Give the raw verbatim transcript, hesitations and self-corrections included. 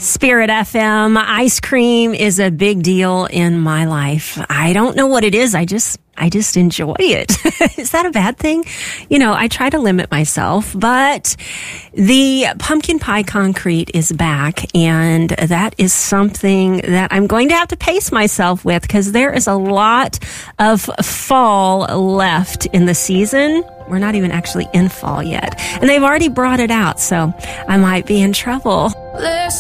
Spirit F M, ice cream is a big deal in my life. I don't know what it is. I just, I just enjoy it. Is that a bad thing? You know, I try to limit myself, but the pumpkin pie concrete is back, and that is something that I'm going to have to pace myself with because there is a lot of fall left in the season. We're not even actually in fall yet, and they've already brought it out, so I might be in trouble.